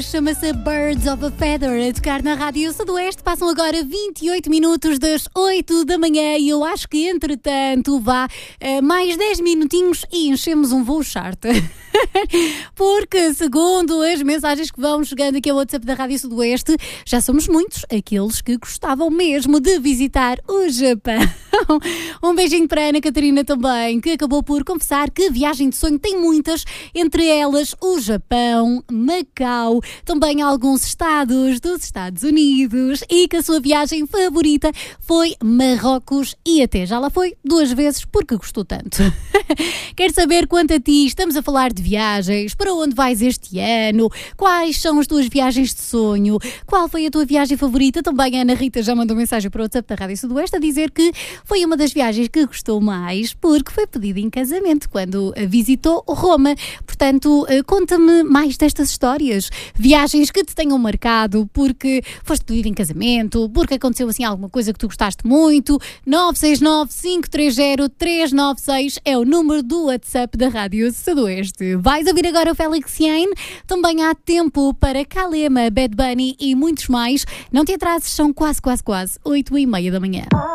Boys, chama-se Birds of a Feather, a tocar na Rádio Sudoeste. Passam agora 28 minutos das 8 da manhã e eu acho que, entretanto, mais 10 minutinhos e enchemos um voo charter. Porque, segundo as mensagens que vão chegando aqui ao WhatsApp da Rádio Sudoeste, já somos muitos aqueles que gostavam mesmo de visitar o Japão. Um beijinho para a Ana Catarina também, que acabou por confessar que viagem de sonho tem muitas, entre elas o Japão, Macau, também alguns estados dos Estados Unidos, e que a sua viagem favorita foi Marrocos e até já lá foi 2 vezes porque gostou tanto. Quer saber quanto a ti? Estamos a falar de viagens, para onde vais este ano, quais são as tuas viagens de sonho, qual foi a tua viagem favorita? Também a Ana Rita já mandou mensagem para o WhatsApp da Rádio Sudoeste a dizer que foi uma das viagens que gostou mais porque foi pedida em casamento quando visitou Roma. Portanto, conta-me mais destas histórias, viagens que te tenham marcado porque foste pedida em casamento, porque aconteceu assim alguma coisa que tu gostaste muito. 969-530-396 é o número do WhatsApp da Rádio Sudoeste. Vais ouvir agora o Félix Jain, também há tempo para Kalema, Bad Bunny e muitos mais. Não te atrases, são quase 8:30 da manhã.